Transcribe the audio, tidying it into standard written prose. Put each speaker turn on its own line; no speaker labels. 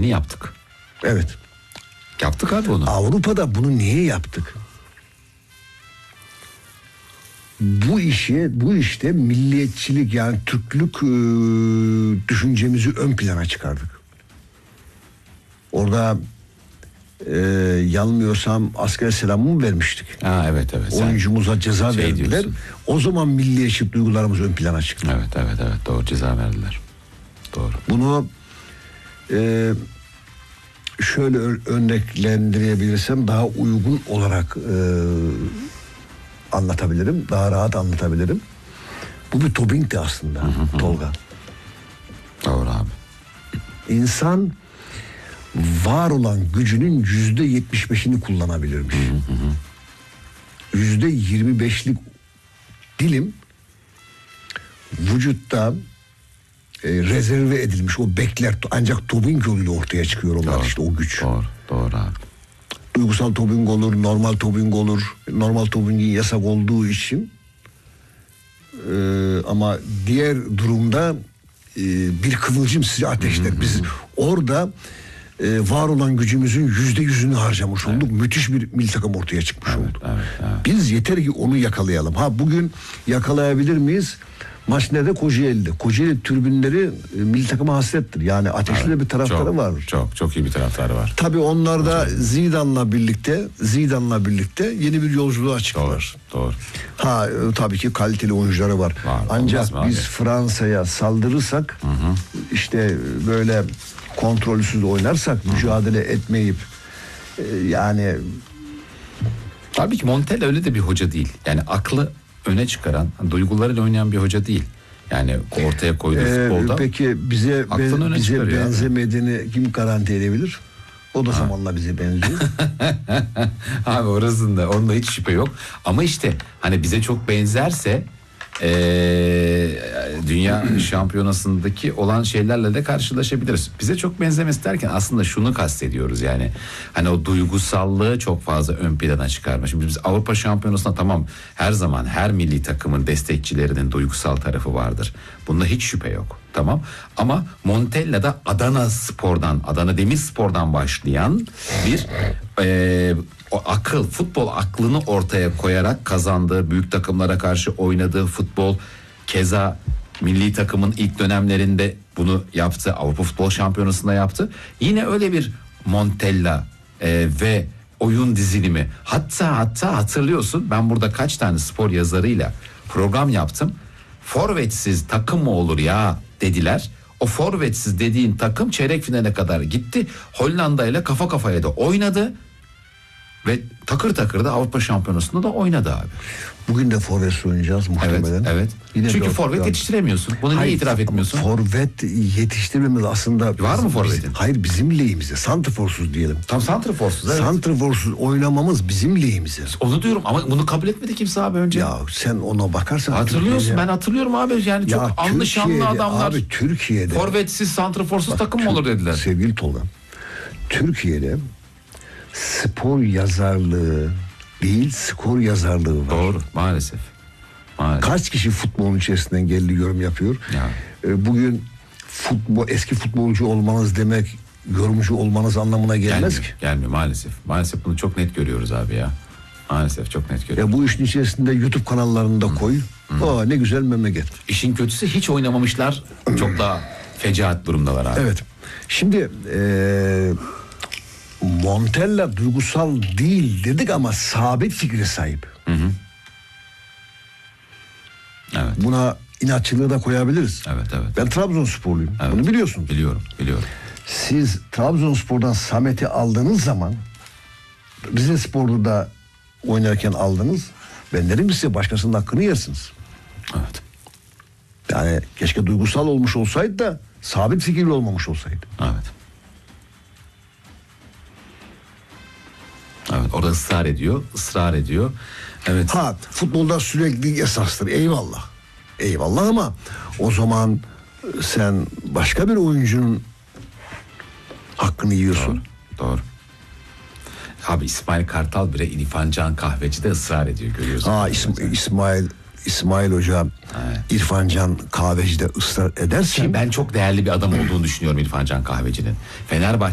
modelini yaptık.
Evet.
Yaptık abi onu.
Avrupa'da bunu niye yaptık? Bu işte milliyetçilik, yani Türklük düşüncemizi ön plana çıkardık. Orada yanılmıyorsam asker selamı mı vermiştik?
Ha, evet.
Oyuncumuza ceza
şey
verdiler.
diyorsun.
O zaman milliyetçi duygularımız ön plana çıktı.
Evet, doğru, ceza verdiler. Doğru.
Bunu şöyle örneklendirebilirsem daha uygun olarak anlatabilirim. Daha rahat anlatabilirim. Bu bir Tobing'ti aslında, Tolga.
Doğru abi.
İnsan var olan gücünün %75'ini kullanabilirmiş. %25'lik dilim vücutta rezerve edilmiş, o bekler, ancak Tobing yoluyla ortaya çıkıyor onlar, işte o güç.
Doğru abi.
Duygusal Tobing olur, normal Tobing olur. Normal Tobing'in yasak olduğu için ama diğer durumda bir kıvılcım sizi ateşler. Biz orada var olan gücümüzün %100'ünü harcamış olduk. Müthiş bir milli takım ortaya çıkmış oldu.
Evet.
Biz yeter ki onu yakalayalım. Bugün yakalayabilir miyiz? Maç nerede? Kocaeli'de. Kocaeli tribünleri milli takıma hasrettir. Yani ateşli de bir taraftarı var.
Çok iyi bir taraftarı var.
Tabii onlar da Zidane'la birlikte yeni bir yolculuğa çıktılar.
Doğru.
Tabii ki kaliteli oyuncuları var. Ancak biz Fransa'ya saldırırsak, işte böyle kontrolsüz oynarsak, mücadele etmeyip yani...
Tabii ki Montella öyle de bir hoca değil. Yani aklı öne çıkaran, duygularıyla oynayan bir hoca değil. Yani ortaya koyduğu futbolda.
Peki bize benzemediğini kim garanti edebilir? O da zamanla bize benziyor.
Abi onda hiç şüphe yok. Ama işte hani bize çok benzerse dünya şampiyonasındaki olan şeylerle de karşılaşabiliriz. Bize çok benzemesi derken aslında şunu kastediyoruz, yani hani o duygusallığı çok fazla ön plana çıkarmış. Şimdi biz Avrupa Şampiyonası'na tamam, her zaman her milli takımın destekçilerinin duygusal tarafı vardır. Bunda hiç şüphe yok. Tamam, ama Montella'da Adana Demirspor'dan başlayan bir o futbol aklını ortaya koyarak kazandığı, büyük takımlara karşı oynadığı futbol, keza milli takımın ilk dönemlerinde bunu yaptı, Avrupa Futbol Şampiyonası'nda yaptı. Yine öyle bir Montella ve oyun dizilimi. Hatta hatırlıyorsun, ben burada kaç tane spor yazarıyla program yaptım. Forvetsiz takım mı olur ya dediler. O forvetsiz dediğin takım çeyrek finale kadar gitti. Hollanda ile kafa kafaya da oynadı. Ve takır takır da Avrupa Şampiyonası'nda da oynadı abi.
Bugün de forvet oynayacağız muhtemelen.
Evet.
Yine
çünkü forvet yetiştiremiyorsun. Bunu niye itiraf etmiyorsun?
Forvet yetiştirmemiz aslında...
Var mı forvetin?
Hayır, bizim lehimize. Santrforsuz diyelim.
Tam santrforsuz, evet.
Santrforsuz oynamamız bizim lehimize.
Onu diyorum ama bunu kabul etmedi kimse abi önce.
Ya sen ona bakarsan...
Hatırlıyorsun, ben hatırlıyorum abi. Yani çok anlı şanlı adamlar.
Abi Türkiye'de...
Forvetsiz santrforsuz takım mı olur dediler.
Sevgili Tolga, Türkiye'de spor yazarlığı değil, skor yazarlığı var.
Doğru, maalesef.
Kaç kişi futbolun içerisinden geldi yorum yapıyor.
Ya.
Bugün eski futbolcu olmanız demek yorumcu olmanız anlamına gelmez ki.
Gelmiyor maalesef. Maalesef bunu çok net görüyoruz abi ya. Maalesef çok net görüyoruz.
Bu işin içerisinde YouTube kanallarını da koy. Ne güzel memleket.
İşin kötüsü hiç oynamamışlar. Çok daha fecaat durumdalar abi.
Evet. Şimdi Montella duygusal değil dedik ama sabit fikre sahip.
Evet.
Buna inatçılığı da koyabiliriz.
Evet.
Ben Trabzonsporluyum. Evet. Bunu biliyorsun.
Biliyorum.
Siz Trabzonspor'dan Samet'i aldığınız zaman, Rizespor'da da oynarken aldınız. Ben derim ki size başkasının hakkını yersiniz.
Evet.
Yani keşke duygusal olmuş olsaydı da sabit fikirli olmamış olsaydı.
Evet. Orada ısrar ediyor. Evet.
Futbolda sürekli esastır. Eyvallah ama o zaman sen başka bir oyuncunun hakkını yiyorsun.
Doğru. Abi İsmail Kartal bile İrfan Can Kahveci'de ısrar ediyor, görüyorsun.
İsmail Hoca İrfan Can Kahveci'de ısrar edersen...
Ben çok değerli bir adam olduğunu düşünüyorum İrfan Can Kahveci'nin. Fenerbahçe